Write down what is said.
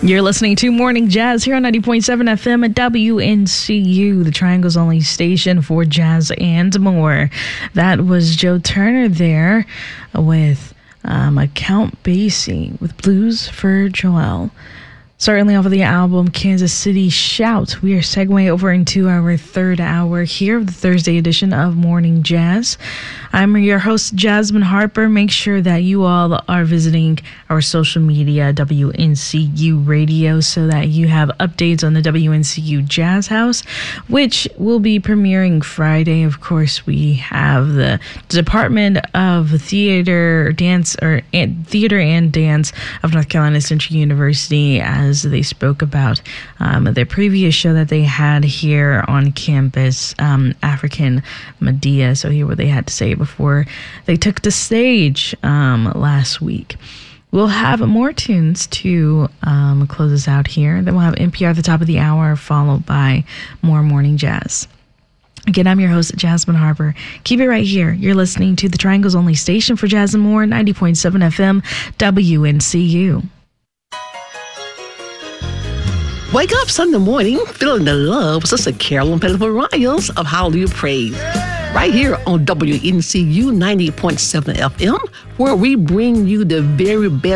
You're listening to Morning Jazz here on 90.7 FM at WNCU, the Triangle's only station for jazz and more. That was Joe Turner there with Count Basie with Blues for Joel. Certainly off of the album Kansas City Shout. We are segueing over into our third hour here of the Thursday edition of Morning Jazz. I'm your host, Jasmine Harper. Make sure that you all are visiting our social media, WNCU Radio, so that you have updates on the WNCU Jazz House, which will be premiering Friday. Of course, we have the Department of Theater and Dance of North Carolina Central University as they spoke about their previous show that they had here on campus, African Medea. So hear what they had to say before they took the stage last week. We'll have more tunes to close us out here. Then we'll have NPR at the top of the hour, followed by more Morning Jazz. Again, I'm your host, Jasmine Harper. Keep it right here. You're listening to the Triangle's only station for jazz and more, 90.7 FM, WNCU. Wake up Sunday morning feeling the love with Sister Carolyn Pettiford Riles of Hallelujah Praise. Right here on WNCU 90.7 FM, where we bring you the very best